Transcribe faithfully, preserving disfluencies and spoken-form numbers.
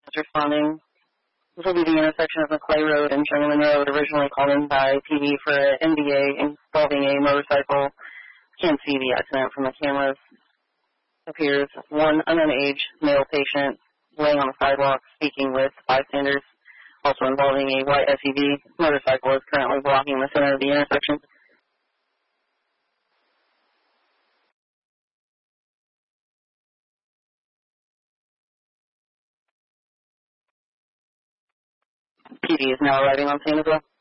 responding. This will be the intersection of McClay Road and Journeyman Road, originally called in by P D for an N B A involving a motorcycle. Can't see the accident from the cameras. Appears one unaged male patient laying on the sidewalk speaking with bystanders, also involving a white S U V. Motorcycle is currently blocking the center of the intersection. P D is now arriving on scene as well.